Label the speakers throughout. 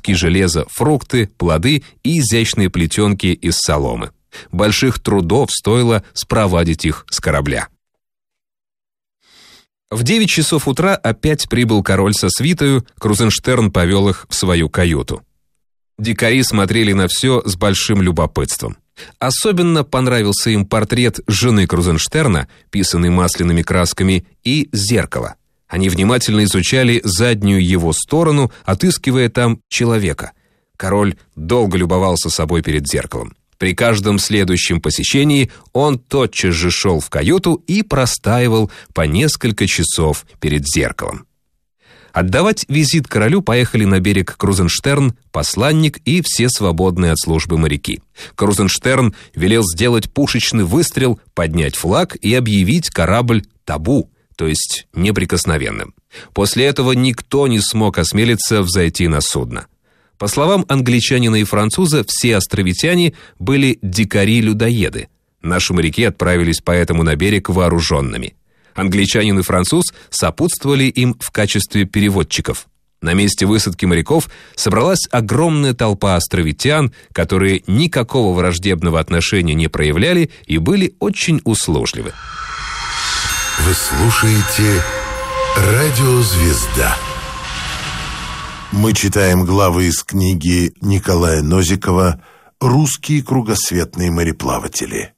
Speaker 1: куски железа, фрукты, плоды и изящные плетенки из соломы. Больших трудов стоило спровадить их с корабля. В 9 часов утра опять прибыл король со свитою, Крузенштерн повел их в свою каюту. Дикари смотрели на все с большим любопытством. Особенно понравился им портрет жены Крузенштерна, писанный масляными красками, и зеркало. Они внимательно изучали заднюю его сторону, отыскивая там человека. Король долго любовался собой перед зеркалом. При каждом следующем посещении он тотчас же шел в каюту и простаивал по несколько часов перед зеркалом. Отдавать визит королю поехали на берег Крузенштерн, посланник и все свободные от службы моряки. Крузенштерн велел сделать пушечный выстрел, поднять флаг и объявить корабль табу, то есть неприкосновенным. После этого никто не смог осмелиться взойти на судно. По словам англичанина и француза, все островитяне были дикари-людоеды. Наши моряки отправились поэтому на берег вооруженными. Англичанин и француз сопутствовали им в качестве переводчиков. На месте высадки моряков собралась огромная толпа островитян, которые никакого враждебного отношения не проявляли и были очень услужливы.
Speaker 2: Вы слушаете «Радио Звезда». Мы читаем главы из книги Николая Нозикова «Русские кругосветные мореплаватели».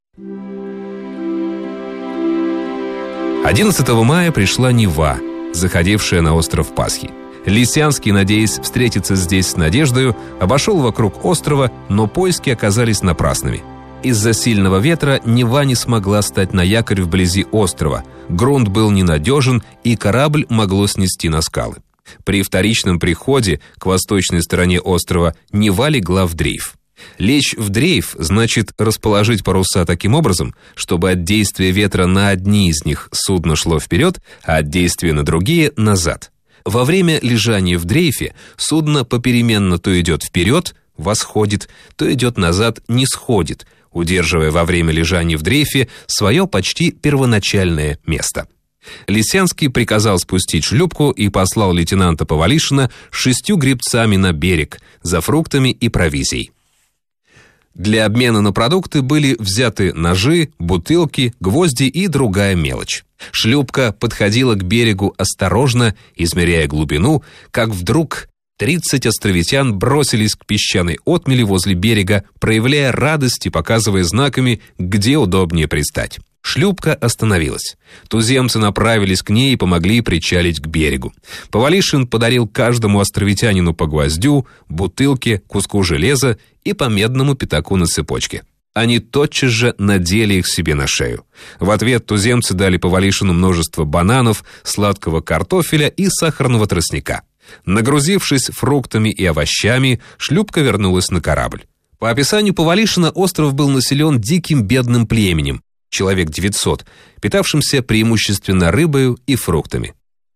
Speaker 1: 11 мая пришла Нева, заходившая на остров Пасхи. Лисянский, надеясь встретиться здесь с надеждою, обошел вокруг острова, но поиски оказались напрасными. Из-за сильного ветра Нева не смогла стать на якорь вблизи острова. Грунт был ненадежен, и корабль могло снести на скалы. При вторичном приходе к восточной стороне острова Нева легла в дрейф. Лечь в дрейф значит расположить паруса таким образом, чтобы от действия ветра на одни из них судно шло вперед, а от действия на другие — назад. Во время лежания в дрейфе судно попеременно то идет вперед, восходит, то идет назад, нисходит, удерживая во время лежания в дрейфе свое почти первоначальное место. Лисянский приказал спустить шлюпку и послал лейтенанта Повалишина с 6 гребцами на берег за фруктами и провизией. Для обмена на продукты были взяты ножи, бутылки, гвозди и другая мелочь. Шлюпка подходила к берегу осторожно, измеряя глубину, как вдруг 30 островитян бросились к песчаной отмели возле берега, проявляя радость и показывая знаками, где удобнее пристать. Шлюпка остановилась. Туземцы направились к ней и помогли причалить к берегу. Повалишин подарил каждому островитянину по гвоздю, бутылке, куску железа и по медному пятаку на цепочке. Они тотчас же надели их себе на шею. В ответ туземцы дали Повалишину множество бананов, сладкого картофеля и сахарного тростника. Нагрузившись фруктами и овощами, шлюпка вернулась на корабль. По описанию Повалишина, остров был населен диким бедным племенем, человек 900, питавшимся преимущественно рыбою и фруктами.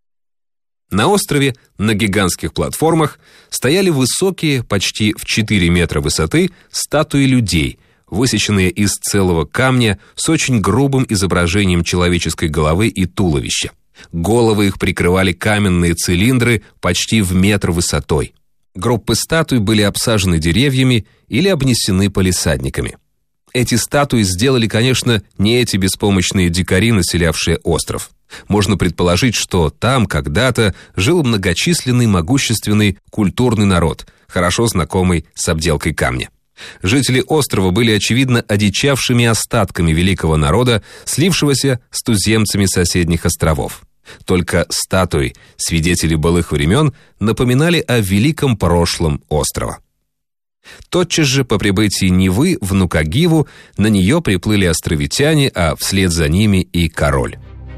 Speaker 1: На острове на гигантских платформах стояли высокие, почти в 4 метра высоты, статуи людей, высеченные из целого камня с очень грубым изображением человеческой головы и туловища. Головы их прикрывали каменные цилиндры почти в метр высотой. Группы статуй были обсажены деревьями или обнесены палисадниками. Эти статуи сделали, конечно, не эти беспомощные дикари, населявшие остров. Можно предположить, что там когда-то жил многочисленный, могущественный, культурный народ, хорошо знакомый с обделкой камня. Жители острова были, очевидно, одичавшими остатками великого народа, слившегося с туземцами соседних островов. Только статуи, свидетели былых времен, напоминали о великом прошлом острова. Тотчас же по прибытии Невы в Нукагиву на нее приплыли островитяне, а вслед за ними и король.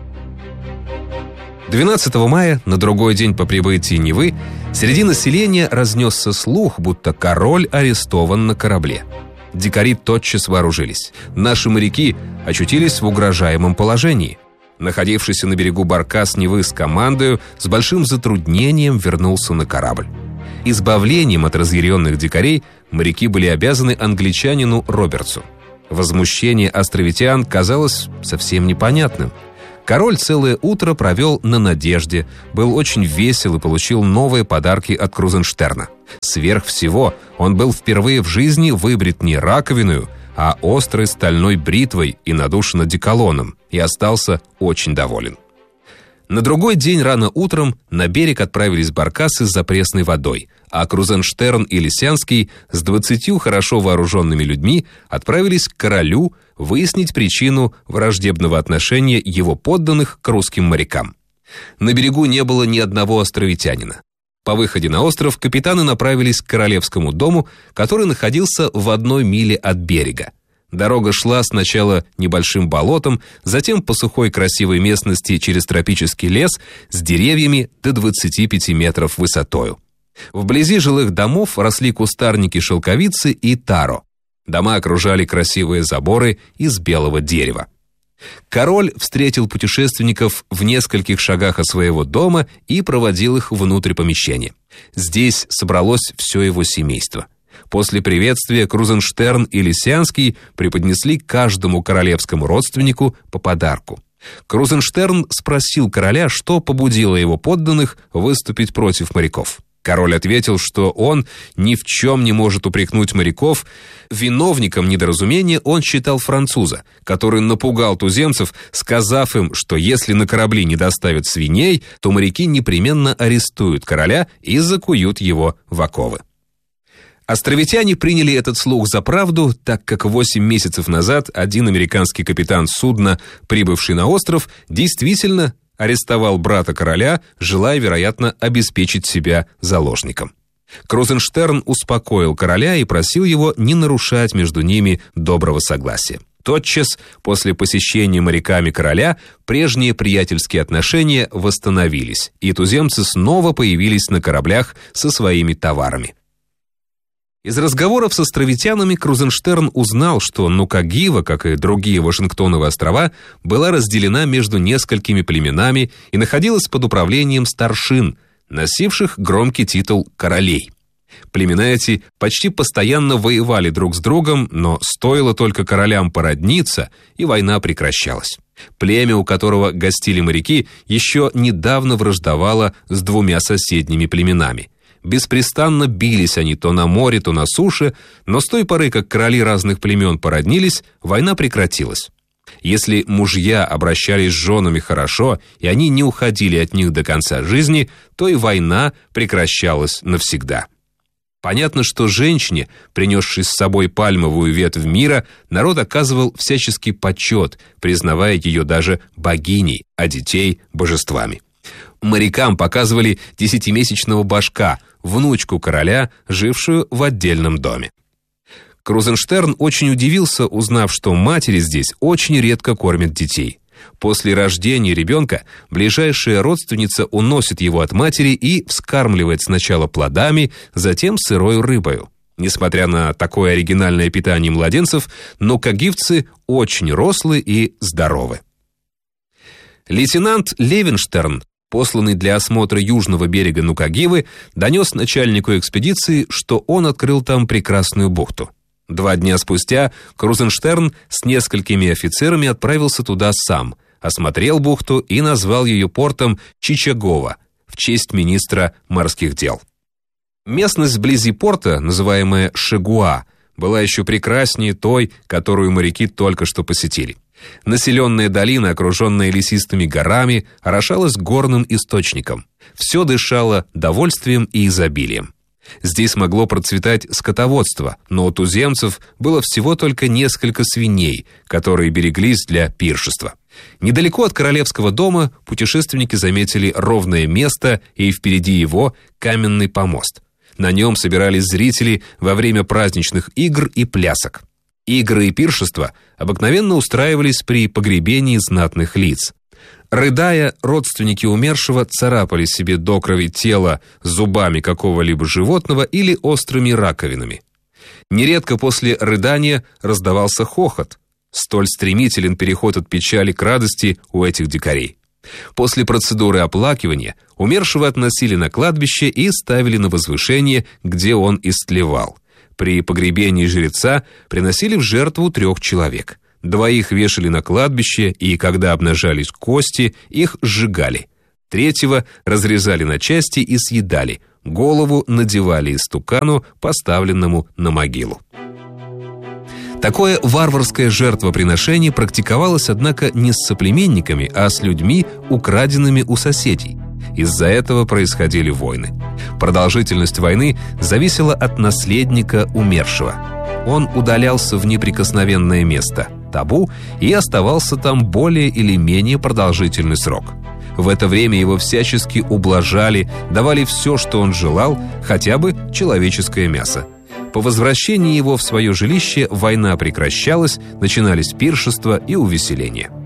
Speaker 1: 12 мая, на другой день по прибытии Невы, среди населения разнесся слух, будто король арестован на корабле. Дикари тотчас вооружились. Наши моряки очутились в угрожаемом положении. Находившийся на берегу баркас Невы с командою с большим затруднением вернулся на корабль. Избавлением от разъяренных дикарей моряки были обязаны англичанину Робертсу. Возмущение островитян казалось совсем непонятным. Король целое утро провел на Надежде, был очень весел и получил новые подарки от Крузенштерна. Сверх всего, он был впервые в жизни выбрит не раковиною, а острой стальной бритвой и надушен одеколоном, и остался очень доволен. На другой день рано утром на берег отправились баркасы с запресной водой, а Крузенштерн и Лисянский с 20 хорошо вооруженными людьми отправились к королю выяснить причину враждебного отношения его подданных к русским морякам. На берегу не было ни одного островитянина. По выходе на остров капитаны направились к королевскому дому, который находился в 1 миле от берега. Дорога шла сначала небольшим болотом, затем по сухой красивой местности через тропический лес с деревьями до 25 метров высотою. Вблизи жилых домов росли кустарники шелковицы и таро. Дома окружали красивые заборы из белого дерева. Король встретил путешественников в нескольких шагах от своего дома и проводил их внутрь помещения. Здесь собралось все его семейство. После приветствия Крузенштерн и Лисянский преподнесли каждому королевскому родственнику по подарку. Крузенштерн спросил короля, что побудило его подданных выступить против моряков. Король ответил, что он ни в чем не может упрекнуть моряков. Виновником недоразумения он считал француза, который напугал туземцев, сказав им, что если на корабли не доставят свиней, то моряки непременно арестуют короля и закуют его в оковы. Островитяне приняли этот слух за правду, так как 8 месяцев назад один американский капитан судна, прибывший на остров, действительно арестовал брата короля, желая, вероятно, обеспечить себя заложником. Крузенштерн успокоил короля и просил его не нарушать между ними доброго согласия. Тотчас после посещения моряками короля прежние приятельские отношения восстановились, и туземцы снова появились на кораблях со своими товарами. Из разговоров с островитянами Крузенштерн узнал, что Нукагива, как и другие Вашингтоновы острова, была разделена между несколькими племенами и находилась под управлением старшин, носивших громкий титул королей. Племена эти почти постоянно воевали друг с другом, но стоило только королям породниться, и война прекращалась. Племя, у которого гостили моряки, еще недавно враждовало с 2 соседними племенами. Беспрестанно бились они то на море, то на суше, но с той поры, как короли разных племен породнились, война прекратилась. Если мужья обращались с женами хорошо, и они не уходили от них до конца жизни, то и война прекращалась навсегда. Понятно, что женщине, принесшей с собой пальмовую ветвь мира, народ оказывал всяческий почет, признавая ее даже богиней, а детей – божествами. Морякам показывали 10-месячного башка, внучку короля, жившую в отдельном доме. Крузенштерн очень удивился, узнав, что матери здесь очень редко кормят детей. После рождения ребенка ближайшая родственница уносит его от матери и вскармливает сначала плодами, затем сырой рыбою. Несмотря на такое оригинальное питание младенцев, нукагивцы очень рослы и здоровы. Лейтенант Левенштерн, посланный для осмотра южного берега Нукагивы, донес начальнику экспедиции, что он открыл там прекрасную бухту. 2 дня спустя Крузенштерн с несколькими офицерами отправился туда сам, осмотрел бухту и назвал ее портом Чичагова в честь министра морских дел. Местность вблизи порта, называемая Шигуа, была еще прекраснее той, которую моряки только что посетили. Населенная долина, окруженная лесистыми горами, орошалась горным источником. Все дышало довольствием и изобилием. Здесь могло процветать скотоводство, но у туземцев было всего только несколько свиней, которые береглись для пиршества. Недалеко от королевского дома путешественники заметили ровное место и впереди его каменный помост. На нем собирались зрители во время праздничных игр и плясок. Игры и пиршества обыкновенно устраивались при погребении знатных лиц. Рыдая, родственники умершего царапали себе до крови тело зубами какого-либо животного или острыми раковинами. Нередко после рыдания раздавался хохот. Столь стремителен переход от печали к радости у этих дикарей. После процедуры оплакивания умершего относили на кладбище и ставили на возвышение, где он истлевал. При погребении жреца приносили в жертву 3 человек. 2 вешали на кладбище, и когда обнажались кости, их сжигали. 3 разрезали на части и съедали, голову надевали истукану, поставленному на могилу. Такое варварское жертвоприношение практиковалось, однако, не с соплеменниками, а с людьми, украденными у соседей. Из-за этого происходили войны. Продолжительность войны зависела от наследника умершего. Он удалялся в неприкосновенное место, табу, и оставался там более или менее продолжительный срок. В это время его всячески ублажали, давали все, что он желал, хотя бы человеческое мясо. По возвращении его в свое жилище война прекращалась, начинались пиршества и увеселения.